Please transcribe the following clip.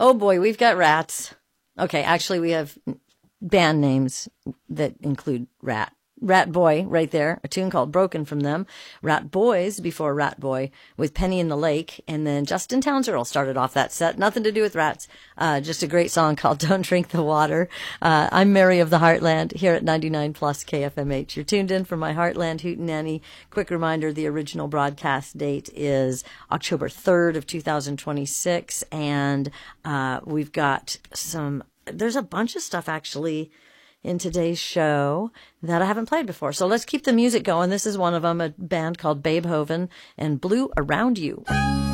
Oh boy, we've got Rats. Okay, actually we have band names that include Rat. Rat Boy right there, a tune called Broken from them. Rat Boys before Rat Boy with Penny in the Lake. And then Justin Townsend started off that set. Nothing to do with rats. Just a great song called Don't Drink the Water. I'm Mary of the Heartland here at 99 Plus KFMH. You're tuned in for my Heartland Hootenanny. Quick reminder, the original broadcast date is October 3rd of 2026. And we've got there's a bunch of stuff actually in today's show that I haven't played before. So let's keep the music going. This is one of them, a band called Babehoven and Blue Around You.